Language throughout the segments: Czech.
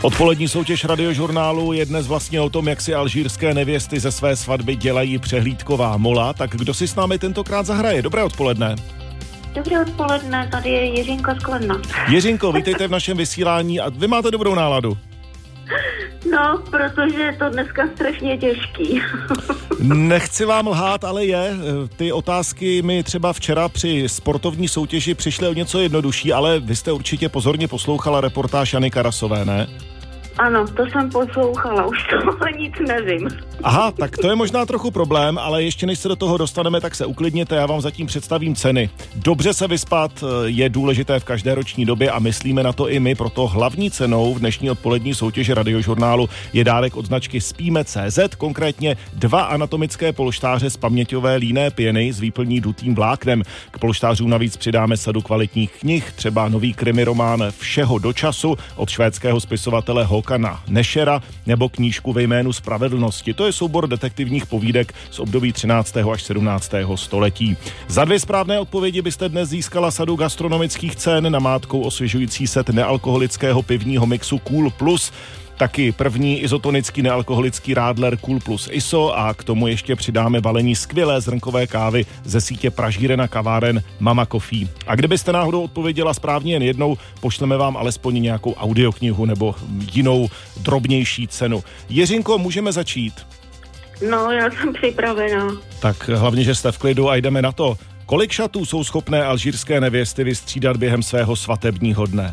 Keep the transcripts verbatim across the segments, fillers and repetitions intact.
Odpolední soutěž Radiožurnálu je dnes vlastně o tom, jak si alžírské nevěsty ze své svatby dělají přehlídková mola. Tak kdo si s námi tentokrát zahraje? Dobré odpoledne. Dobré odpoledne, tady je Jiřinka z Kladna. Jiřinko, vítejte v našem vysílání a vy máte dobrou náladu. No, protože je to dneska strašně těžký. Nechci vám lhát, ale je. Ty otázky mi třeba včera při sportovní soutěži přišly o něco jednodušší, ale vy jste určitě pozorně poslouchala reportáž Jany Karasové, ne? Ano, to jsem poslouchala, už toho nic nevím. Aha, tak to je možná trochu problém, ale ještě než se do toho dostaneme, tak se uklidněte, já vám zatím představím ceny. Dobře se vyspat je důležité v každé roční době a myslíme na to i my, proto hlavní cenou v dnešní odpolední soutěži Radiožurnálu je dárek od značky Spíme tečka cé zet, konkrétně dva anatomické polštáře z paměťové líné pěny s výplní dutým vláknem. K polštářům navíc přidáme sadu kvalitních knih, třeba nový krimiromán Všeho do času od švédského spisovatele Håkana Nešera nebo knížku Ve jménu spravedlnosti. To je soubor detektivních povídek z období třináctého až sedmnáctého století. Za dvě správné odpovědi byste dnes získala sadu gastronomických cen, namátkou osvěžující set nealkoholického pivního mixu Cool Plus, taky první izotonický nealkoholický Radler Cool Plus I S O a k tomu ještě přidáme balení skvělé zrnkové kávy ze sítě pražíren a kaváren Mama Coffee. A kdybyste náhodou odpověděla správně jen jednou, pošleme vám alespoň nějakou audioknihu nebo jinou drobnější cenu. Jiřinko, můžeme začít? No, já jsem připravená. Tak hlavně, že jste v klidu a jdeme na to. Kolik šatů jsou schopné alžírské nevěsty vystřídat během svého svatebního dne?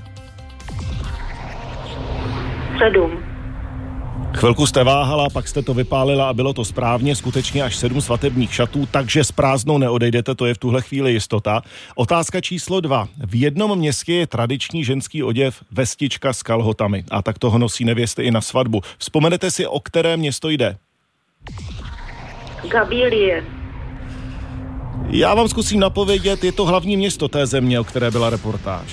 Sedm. Chvilku jste váhala, pak jste to vypálila a bylo to správně, skutečně až sedm svatebních šatů, takže s prázdnou neodejdete, to je v tuhle chvíli jistota. Otázka číslo dva. V jednom městě je tradiční ženský oděv vestička s kalhotami a tak toho nosí nevěsty i na svatbu. Vzpomenete si, o které město jde? Kabylie. Já vám zkusím napovědět, je to hlavní město té země, o které byla reportáž.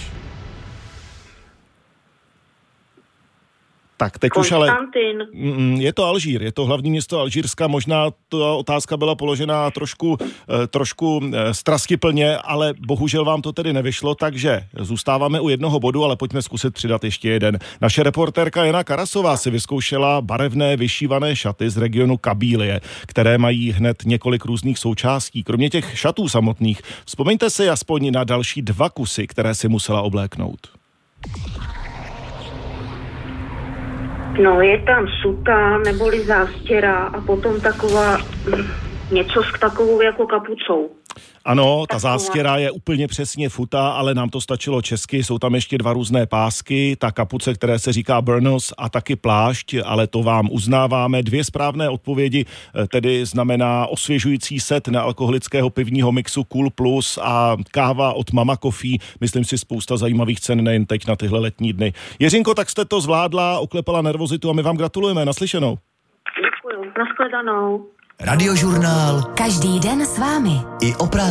Tak teď už ale... Je to Alžír, je to hlavní město Alžírska, možná ta otázka byla položená trošku, trošku strastiplně, ale bohužel vám to tedy nevyšlo, takže zůstáváme u jednoho bodu, ale pojďme zkusit přidat ještě jeden. Naše reportérka Jana Karasová si vyzkoušela barevné vyšívané šaty z regionu Kabylie, které mají hned několik různých součástí. Kromě těch šatů samotných, vzpomeňte si aspoň na další dva kusy, které si musela obléknout. No, je tam suta, neboli zástěra a potom taková, něco s takovou jako kapucou. Ano, ta zástěra je úplně přesně futa, ale nám to stačilo česky, jsou tam ještě dva různé pásky, ta kapuce, které se říká burnos a taky plášť, ale to vám uznáváme. Dvě správné odpovědi, tedy znamená osvěžující set nealkoholického pivního mixu Cool Plus a káva od Mama Coffee. Myslím si spousta zajímavých cen nejen teď na tyhle letní dny. Jiřinko, tak jste to zvládla, oklepala nervozitu a my vám gratulujeme. Naslyšenou. Děkuju. Nashledanou. Radiožurnál. Každý den s vámi. I o práci.